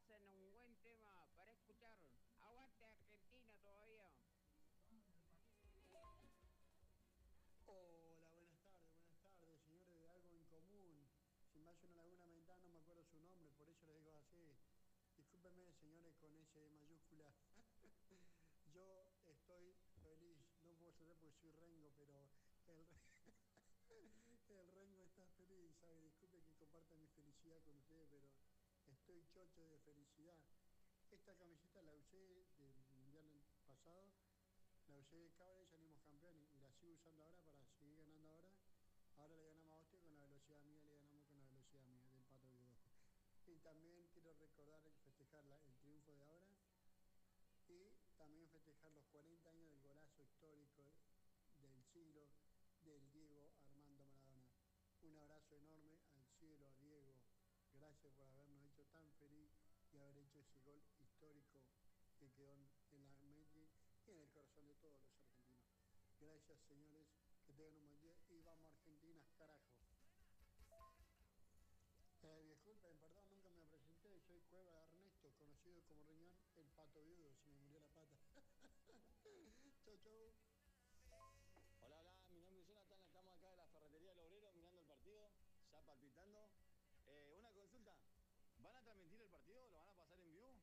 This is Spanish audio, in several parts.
pasen un buen tema para escuchar. Aguante Argentina todavía. Hola, buenas tardes, señores de Algo en Común. Si me hace una laguna mental no me acuerdo su nombre, por eso les digo así. Discúlpenme, señores, con S mayúscula. Yo estoy feliz, no puedo llorar porque soy Rengo, pero el, el Rengo está feliz, ¿sabe? Disculpe que comparta mi felicidad con ustedes, pero estoy chocho de felicidad. Esta camiseta la usé del mundial pasado, la usé de cabra y salimos campeones y la sigo usando ahora para seguir ganando ahora. Ahora le ganamos a usted con la velocidad mía, le ganamos con la velocidad mía del Pato Viudo. Y también quiero recordar y festejar el triunfo de ahora y también festejar los 40 años del golazo histórico del siglo del Diego Armando Maradona. Un abrazo enorme al cielo, a Diego. Gracias por habernos hecho tan feliz y haber hecho ese gol histórico que quedó en la mente y en el corazón de todos los argentinos. Gracias, señores, que tengan un buen día y vamos Argentinas, carajo. Disculpen, perdón, nunca me presenté, soy Cueva Ernesto, conocido como Riñón el Pato Viudo, se me murió la pata. Chau, chau. Hola, hola, mi nombre es Jonathan, estamos acá de la Ferretería del Obrero mirando el partido, ya palpitando. Una consulta, ¿van a transmitir el partido? ¿Lo van a pasar en vivo?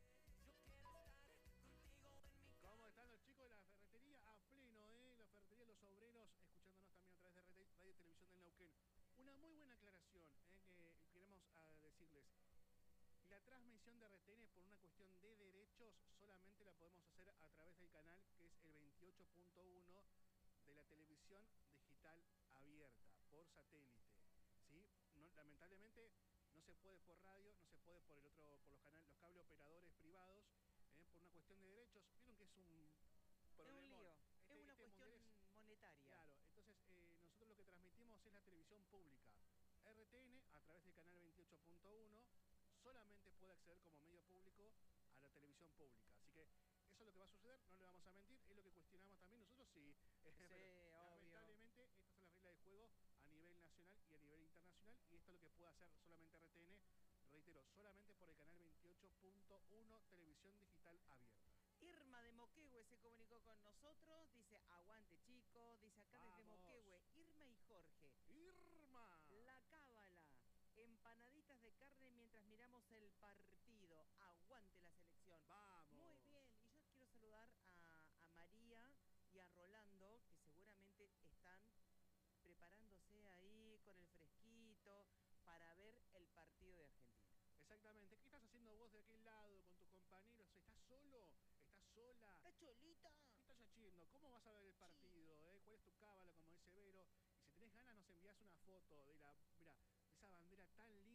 ¿Cómo están los chicos de la ferretería? A pleno, la ferretería de los obreros, escuchándonos también a través de Radio y Televisión del Neuquén. Una muy buena aclaración que queremos decirles. La transmisión de RTN por una cuestión de derechos solamente la podemos hacer a través del canal que es el 28.1 de la televisión digital abierta por satélite, ¿sí? No, lamentablemente no se puede por radio, no se puede por el otro, por los canales, los cable operadores privados, por una cuestión de derechos. Vieron que es un Es un problemón. lío, es una cuestión monetaria. Claro, entonces nosotros lo que transmitimos es la televisión pública. RTN, a través del canal 28.1, solamente puede acceder como medio público a la televisión pública. Así que eso es lo que va a suceder, no le vamos a mentir, es lo que cuestionamos también nosotros, sí. Sí, Lamentablemente, estas son las reglas de juego a nivel nacional y a nivel internacional, y esto es lo que puede hacer solamente RTN, reitero, solamente por el canal 28.1, televisión digital abierta. Irma de Moquehue se comunicó con nosotros, dice, aguante chicos, dice acá desde Moquehue, Irma y Jorge. ¡Irma! La Cábala, empanaditas de carne mientras miramos el partido, aguante la selección. ¡Vamos! Muy bien, y yo quiero saludar a María y a Rolando, que seguramente están preparándose ahí con el fresquito para ver el partido de Argentina. Exactamente. ¿Qué estás haciendo vos de aquel lado con tus compañeros? ¿Estás solo? ¿Estás sola? ¿Estás cholita? ¿Qué estás haciendo? ¿Cómo vas a ver el partido? ¿Cuál es tu cábala, como dice Vero? Y si tenés ganas, nos envías una foto de la, mira, de esa bandera tan linda.